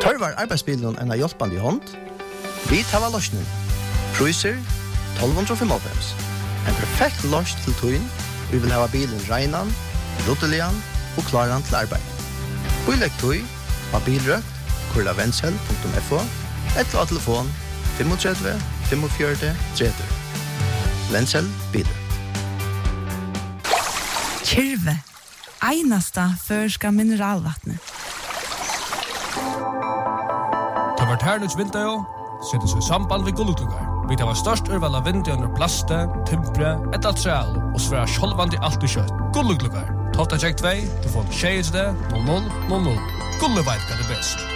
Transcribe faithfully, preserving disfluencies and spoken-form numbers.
Tørvar arbeidsbilen en av hjelpende i hånd? Vi tar løsning. Priser tolv fem. En perfekt løs til tøyen. Vi vil ha bilen regnan, ruttelian og klaran til arbeid. Bilegg tøy av bilrøk, kurla vensel punktum f o, eller av telefon tre fem fem fem tre tre. Vensel biler. Kyrve, einasta førska mineralvattnet. Det var tærnuts vinter jo, setter seg samband ved gullutlugar. Vi tar størst urval av vinter under plaste, timpre, et altreal, og sværa sjolvandi alt i kjøtt. Gullutlugar. Tofta tjekk tvei, du får tjejs det, null null null null. Gulleveit kan det best.